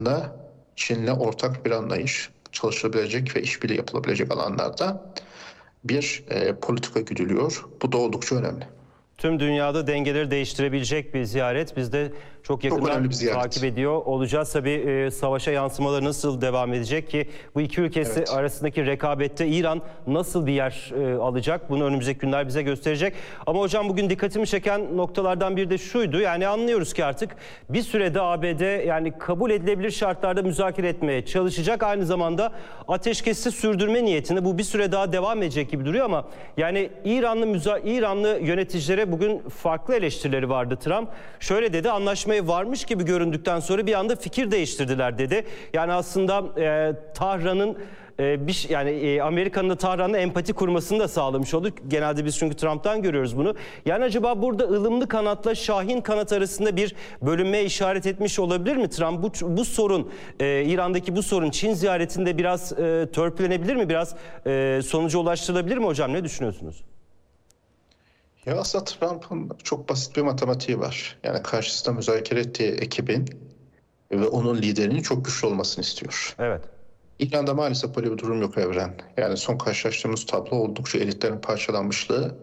Çin'le ortak bir anlayış çalışılabilecek ve işbirliği yapılabilecek alanlarda bir politika güdülüyor. Bu da oldukça önemli. Tüm dünyada dengeleri değiştirebilecek bir ziyaret. Biz de çok Çok önemli yakından bir ziyaret. takip ediyor olacağız. Tabii savaşa yansımaları nasıl devam edecek ki bu iki ülkesi arasındaki rekabette İran nasıl bir yer alacak? Bunu önümüzdeki günler bize gösterecek. Ama hocam bugün dikkatimi çeken noktalardan biri de şuydu. Yani anlıyoruz ki artık bir sürede ABD yani kabul edilebilir şartlarda müzakere etmeye çalışacak. Aynı zamanda ateşkesi sürdürme niyetinde bu bir süre daha devam edecek gibi duruyor ama yani İranlı yöneticilere bugün farklı eleştirileri vardı Trump. Şöyle dedi, anlaşmaya varmış gibi göründükten sonra bir anda fikir değiştirdiler dedi. Yani aslında Tahran'ın Amerika'nın da Tahran'la empati kurmasını da sağlamış olduk. Genelde biz çünkü Trump'tan görüyoruz bunu. Yani acaba burada ılımlı kanatla Şahin kanat arasında bir bölünmeye işaret etmiş olabilir mi Trump? Bu sorun, İran'daki bu sorun Çin ziyaretinde biraz törpülenebilir mi? Biraz sonuca ulaştırılabilir mi hocam? Ne düşünüyorsunuz? Ya aslında Trump'ın çok basit bir matematiği var. Yani karşısında müzakere ettiği ekibin ve onun liderinin çok güçlü olmasını istiyor. Evet. İran'da maalesef böyle bir durum yok Evren. Yani son karşılaştığımız tablo oldukça elitlerin parçalanmışlığı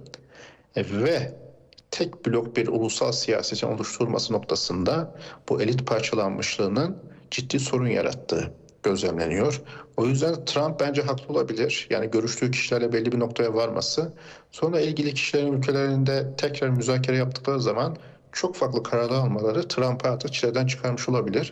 ve tek blok bir ulusal siyasetin oluşturulması noktasında bu elit parçalanmışlığının ciddi sorun yarattığı gözlemleniyor. O yüzden Trump bence haklı olabilir. Yani görüştüğü kişilerle belli bir noktaya varması, sonra ilgili kişilerin ülkelerinde tekrar müzakere yaptıkları zaman çok farklı kararlar almaları Trump'ı artık çileden çıkarmış olabilir.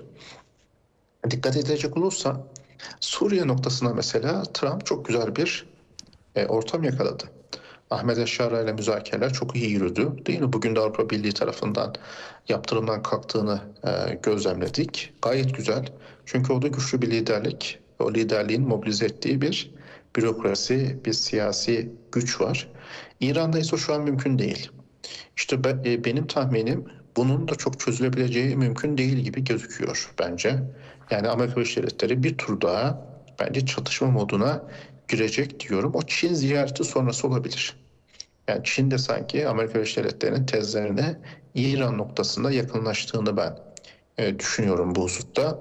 Dikkat edilecek olursa Suriye noktasına mesela Trump çok güzel bir ortam yakaladı. Ahmet Eşşara ile müzakereler çok iyi yürüdü. Değil mi? Bugün de Avrupa Birliği tarafından yaptırımdan kalktığını gözlemledik. Gayet güzel. Çünkü o da güçlü bir liderlik. O liderliğin mobilize ettiği bir bürokrasi, bir siyasi güç var. İran'da ise şu an mümkün değil. İşte benim tahminim bunun da çok çözülebileceği mümkün değil gibi gözüküyor bence. Yani Amerika Birleşik Devletleri bir tur daha bence çatışma moduna girecek diyorum. O Çin ziyareti sonrası olabilir. Yani Çin de sanki Amerika Birleşik Devletleri'nin tezlerine İran noktasında yakınlaştığını ben düşünüyorum bu hususta.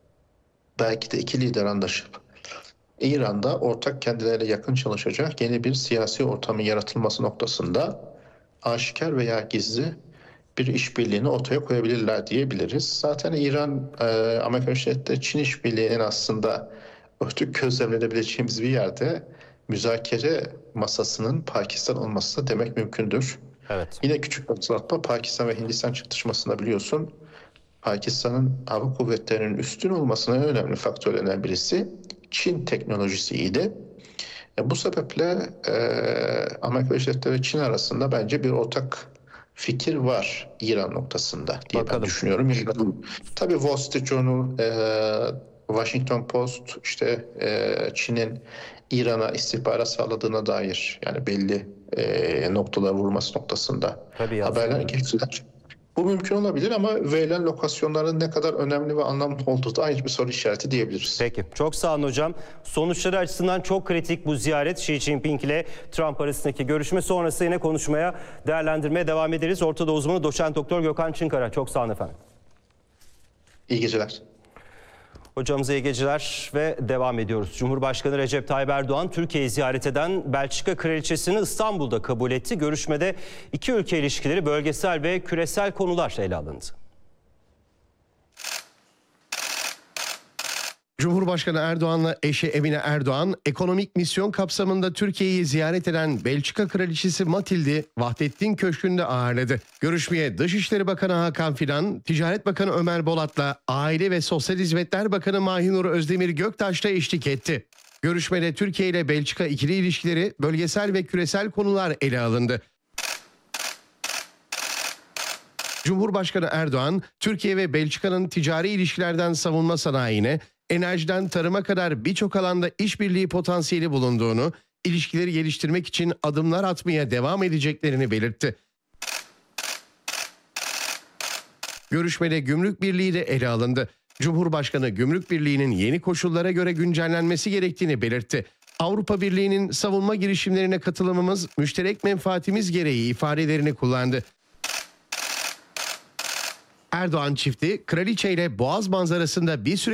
Belki de iki lider anlaşıp İran'da ortak kendilerine yakın çalışacak yeni bir siyasi ortamın yaratılması noktasında aşikar veya gizli bir işbirliğini ortaya koyabilirler diyebiliriz. Zaten İran, Amerika Birleşik Devletleri, Çin işbirliğinin aslında örtük gözlemlenebileceğimiz bir yerde müzakere masasının Pakistan olması da demek mümkündür. Evet. Yine küçük bir hatırlatma, Pakistan ve Hindistan çatışmasında biliyorsun Pakistan'ın hava kuvvetlerinin üstün olmasının en önemli faktörlerinden birisi Çin teknolojisiydi. Bu sebeple Amerika Birleşik Devletleri ve Çin arasında bence bir ortak fikir var İran noktasında diye ben Bakalım. düşünüyorum. Tabii Wall Street Journal, Washington Post işte Çin'in İran'a istihbarat sağladığına dair yani belli noktalara vurması noktasında Tabii haberler yansımaları. geçtiler. Bu mümkün olabilir ama verilen lokasyonların ne kadar önemli ve anlamlı olduğu da ayrı bir soru işareti diyebiliriz. Peki. Çok sağ olun hocam. Sonuçları açısından çok kritik bu ziyaret. Xi Jinping ile Trump arasındaki görüşme sonrası yine konuşmaya, değerlendirmeye devam ederiz. Orta Doğu uzmanı Doçent Doktor Gökhan Çınkara. Çok sağ olun efendim. İyi geceler. Hocamıza iyi geceler ve devam ediyoruz. Cumhurbaşkanı Recep Tayyip Erdoğan Türkiye'yi ziyaret eden Belçika Kraliçesi'ni İstanbul'da kabul etti. Görüşmede iki ülke ilişkileri, bölgesel ve küresel konular ele alındı. Cumhurbaşkanı Erdoğan'la eşi Emine Erdoğan, ekonomik misyon kapsamında Türkiye'yi ziyaret eden Belçika Kraliçesi Matild'i Vahdettin Köşkü'nde ağırladı. Görüşmeye Dışişleri Bakanı Hakan Fidan, Ticaret Bakanı Ömer Bolat'la Aile ve Sosyal Hizmetler Bakanı Mahinur Özdemir Göktaş'ta eşlik etti. Görüşmede Türkiye ile Belçika ikili ilişkileri, bölgesel ve küresel konular ele alındı. Cumhurbaşkanı Erdoğan, Türkiye ve Belçika'nın ticari ilişkilerden savunma sanayine, enerjiden tarıma kadar birçok alanda işbirliği potansiyeli bulunduğunu, ilişkileri geliştirmek için adımlar atmaya devam edeceklerini belirtti. Görüşmede Gümrük Birliği de ele alındı. Cumhurbaşkanı Gümrük Birliği'nin yeni koşullara göre güncellenmesi gerektiğini belirtti. Avrupa Birliği'nin savunma girişimlerine katılımımız, müşterek menfaatimiz gereği ifadelerini kullandı. Erdoğan çifti, kraliçe ile Boğaz manzarasında bir süre